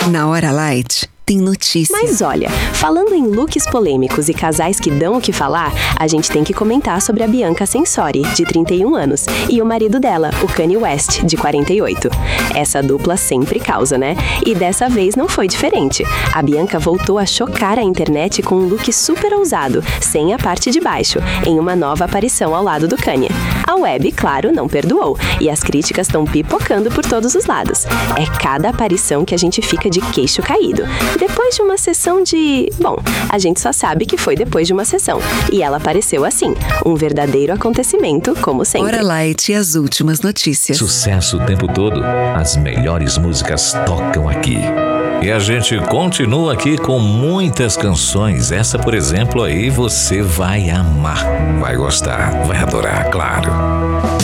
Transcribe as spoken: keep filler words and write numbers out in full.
Na Hora Light, tem notícia. Mas olha, falando em looks polêmicos e casais que dão o que falar, a gente tem que comentar sobre a Bianca Censori, de trinta e um anos, e o marido dela, o Kanye West, de quarenta e oito. Essa dupla sempre causa, né? E dessa vez não foi diferente. A Bianca voltou a chocar a internet com um look super ousado, sem a parte de baixo, em uma nova aparição ao lado do Kanye. A web, claro, não perdoou, e as críticas estão pipocando por todos os lados. É cada aparição que a gente fica de queixo caído. Depois de uma sessão de... Bom, a gente só sabe que foi depois de uma sessão. E ela apareceu assim, um verdadeiro acontecimento, como sempre. Hora Light e as últimas notícias. Sucesso o tempo todo. As melhores músicas tocam aqui. E a gente continua aqui com muitas canções. Essa, por exemplo, aí você vai amar. Vai gostar, vai adorar, claro.